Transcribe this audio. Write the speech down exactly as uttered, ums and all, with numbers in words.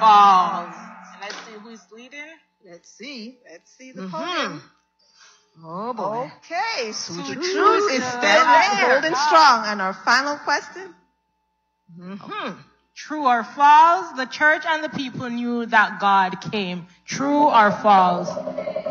false. And let's see who's leading. Let's see. Let's see the Mm-hmm. podium. Oh, boy. Okay, so Who's the the truth truth? is Still still there. holding strong. And our final question? Mm-hmm. True or false? The church and the people knew that God came. True or false?